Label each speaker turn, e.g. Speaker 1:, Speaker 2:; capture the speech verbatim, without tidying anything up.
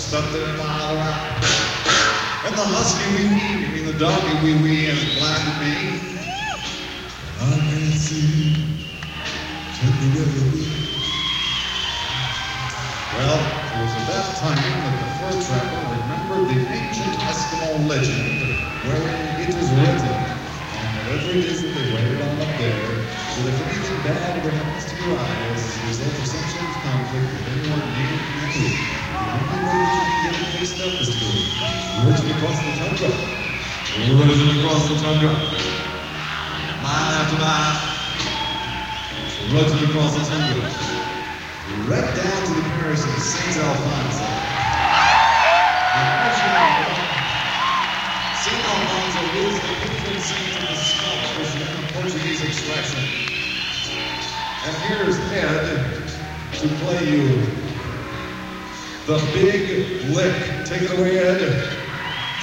Speaker 1: something a mile around. And the husky wee wee, I mean the doggy wee wee has blinded me. I can't see, tell me where to be. Well, it was at that time that the fur trapper remembered the ancient Eskimo legend wherein it is written on whatever it is that they waited on up there, that if anything bad ever happens to your eyes as a result of some sort of conflict with anyone near you, the only way that you can get it fixed up is to go origin across the tundra. Origin across the tundra. Mile after mile. Origin across the tundra. Right down to the parish of Saint Alfonso. Saint Alfonso is the patron saint of the sculptors in Portuguese extraction. And here's Ed to play you the big lick. Take it away, Ed.